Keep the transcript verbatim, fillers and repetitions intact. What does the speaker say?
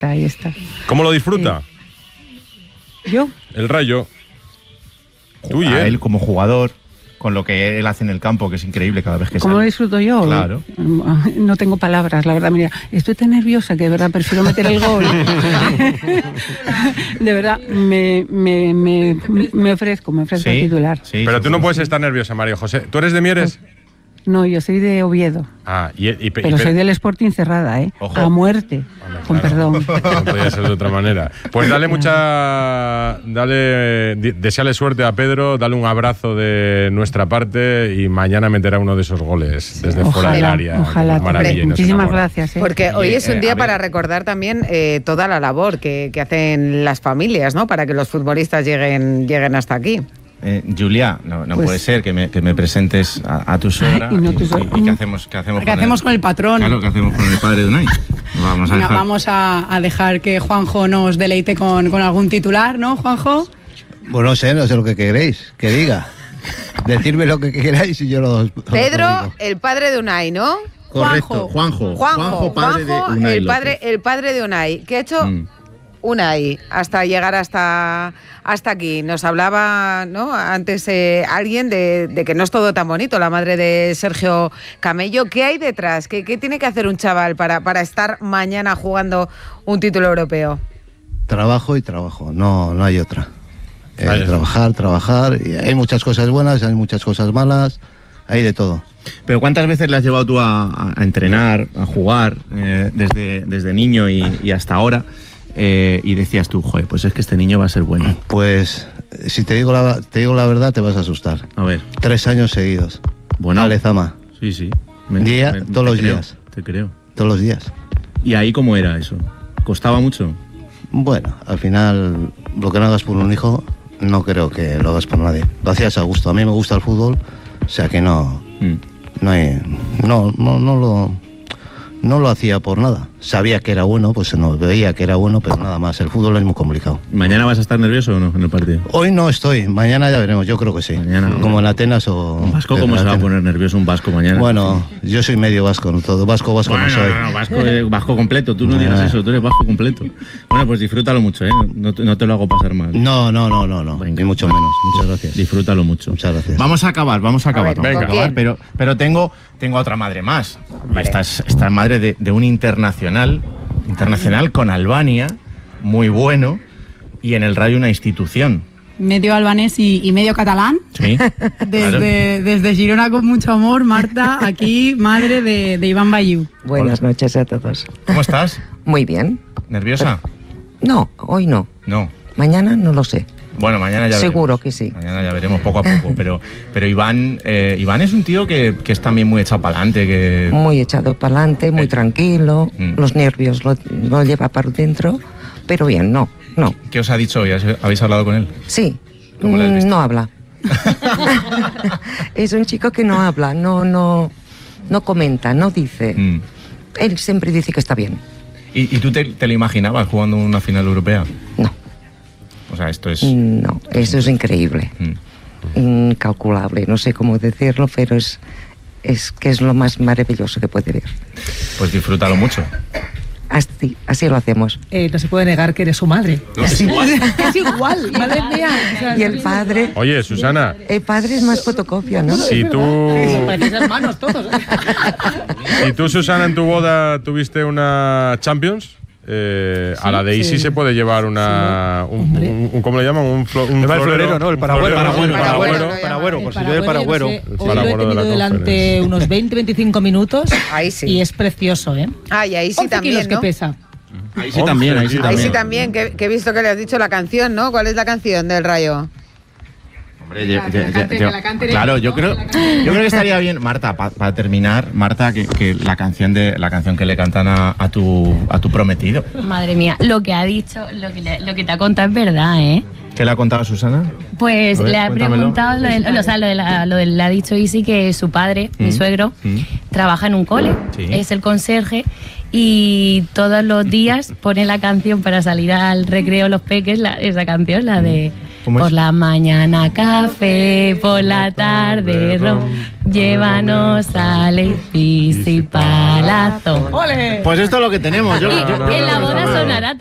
ahí está. ¿Cómo lo disfruta? Eh, ¿Yo? El Rayo. Tú y él. él como jugador, con lo que él hace en el campo, que es increíble cada vez que sale. ¿Cómo lo disfruto yo? Claro. No tengo palabras, la verdad. Mira, estoy tan nerviosa que de verdad prefiero meter el gol. De verdad, me, me, me, me ofrezco, me ofrezco Sí, a titular. sí, Pero sí, tú no sí, puedes sí. estar nerviosa, María José. ¿Tú eres de Mieres? No, yo soy de Oviedo. Ah, y, y, y Pero soy del Sporting cerrada, ¿eh? Ojo. A muerte. Hombre, Con claro. perdón. No podía ser de otra manera. Pues dale mucha... Dale, deseale suerte a Pedro, dale un abrazo de nuestra parte y mañana meterá uno de esos goles desde Ojalá, fuera del área. ojalá. Maravilla, Hombre, y nos muchísimas enamora. gracias. ¿eh? Porque hoy Y, es un eh, día a ver. para recordar también eh, toda la labor que, que hacen las familias, ¿no? Para que los futbolistas lleguen, lleguen hasta aquí. Eh, Julia, no, no Pues- puede ser que me, que me presentes a, a tu suegra. Ay, y no tu y, suegra. y- y qué hacemos, qué hacemos, ¿Qué con, hacemos el, con el patrón? Claro, ¿qué hacemos con el padre de Unai? Vamos a Venga, dejar. vamos a, a dejar que Juanjo nos deleite con, con algún titular, ¿no, Juanjo? Pues no sé, no sé lo que queréis, que diga. Decidme lo que queráis y yo lo... Pedro, lo digo. el padre de Unai, ¿no? Correcto, Juanjo. Juanjo, padre Juanjo, de Unai el López. padre, el padre de Unai. ¿Qué ha hecho Mm. Unai hasta llegar hasta, hasta aquí? Nos hablaba, ¿no? Antes eh, alguien de, de que no es todo tan bonito, la madre de Sergio Camello. ¿Qué hay detrás? ¿Qué, qué tiene que hacer un chaval para, para estar mañana jugando un título europeo? Trabajo y trabajo, no, no hay otra. Eh, Ahí está. trabajar, trabajar. Y hay muchas cosas buenas, hay muchas cosas malas, hay de todo. Pero ¿cuántas veces le has llevado tú a, a- a entrenar, a jugar, eh, desde, desde niño y, y hasta ahora? Eh, y decías tú, joder, pues es que este niño va a ser bueno. Pues, si te digo la, te digo la verdad, te vas a asustar. A ver, Tres años seguidos. bueno. A Lezama, Sí, sí. Día, te todos los creo, días. Te creo. todos los días. ¿Y ahí cómo era eso? ¿Costaba mucho? Bueno, al final, lo que no hagas por un hijo, no creo que lo hagas por nadie. Lo hacías a gusto. A mí me gusta el fútbol, o sea que no, Mm. no hay, no, no, no lo, no lo hacía por nada. Sabía que era bueno, pues no veía que era bueno, pero nada más. El fútbol es muy complicado. ¿Mañana vas a estar nervioso o no en el partido? Hoy no estoy, mañana ya veremos. Yo creo que sí. Mañana. Como en Atenas o. ¿Un vasco cómo se va a poner nervioso un vasco mañana? Bueno, yo soy medio vasco, no todo. Vasco, vasco Bueno, no soy. no, no, vasco, eh, vasco completo, tú no digas Ah. eso, tú eres vasco completo. Bueno, pues disfrútalo mucho, ¿eh? No, te- no te lo hago pasar mal. No, no, no, no, no. Venga. Ni mucho menos. Muchas gracias. Disfrútalo mucho. Muchas gracias. Vamos a acabar, vamos a acabar. ver, vamos a ¿con acabar, quién? pero, pero tengo, tengo otra madre más. Esta es, esta es madre de, de un internacional, internacional con Albania, muy bueno, y en el Rayo una institución. Medio albanés y, y medio catalán. Sí. Desde, desde Girona con mucho amor, Marta, aquí, madre de, de Iván Bayú. Buenas noches a todos. ¿Cómo estás? Muy bien. ¿Nerviosa? No, hoy no. No. Mañana no lo sé. Bueno, mañana ya Seguro veremos. que sí. Mañana ya veremos poco a poco. Pero, pero Iván, eh, Iván es un tío que, que es también muy echado para adelante. Que... Muy echado para adelante, muy Eh. tranquilo. Mm. Los nervios lo, lo lleva para dentro. Pero bien, no, no. ¿Qué os ha dicho hoy? ¿Habéis hablado con él? Sí, ¿Cómo le has mm, visto? no habla. Es un chico que no habla, no, no, no comenta, no dice. Mm. Él siempre dice que está bien. ¿Y, y tú te, te lo imaginabas jugando una final europea? No, O sea, esto es... no, eso es increíble. Mm. Incalculable, no sé cómo decirlo, pero es, es que es lo más maravilloso que puede ver. Pues disfrútalo mucho. Así, así lo hacemos. Eh, no se puede negar que eres su madre. Es igual. Es igual, madre mía. O sea, Y el padre, Oye, Susana, el padre es más fotocopia, ¿no? si tú, parecéis hermanos todos. si tú, Susana, en tu boda tuviste una Champions, eh, a la de Isi sí. se puede llevar una, un, un- un- ¿cómo le llaman? Un, flo- un Lleva el florero, ¿no? El un paragüero. florero, Paragüero, un paragüero, paragüero. paragüero, por si llueve paragüero. Hoy lo he paragüero de la tenido delante conferencia. unos veinte a veinticinco minutos Ahí sí. y es precioso, ¿eh? Ah, y ahí sí once también, kilos que ¿no? pesa. Ahí sí también, ahí sí Ahí Ahí también. sí también, que, que he visto que le has dicho la canción, ¿no? ¿Cuál es la canción del Rayo? Hombre, ya- Que la ya- cante, ya- que la cante claro, Ernesto, yo ¿no? creo, Que la cante yo creo que estaría bien, Marta, para terminar, Marta, que, que la canción de la canción que le cantan a, a tu a tu prometido. Madre mía, lo que ha dicho, lo que, le- lo que te ha contado es verdad, ¿eh? ¿Qué le ha contado Susana? Pues A ver, le ha cuéntamelo. preguntado, lo de, o sea, lo de la- lo de- le ha dicho Isi que su padre, mi Mm. suegro, Mm. trabaja en un cole, Sí. es el conserje y todos los días pone la canción para salir al recreo los peques, la- esa canción, la de ¿Cómo es? Por la mañana café, por la tarde ron. Llévanos al edificio y palazón. Pues esto es lo que tenemos. Yo, Y yo- yo en la creo que boda está bien. sonará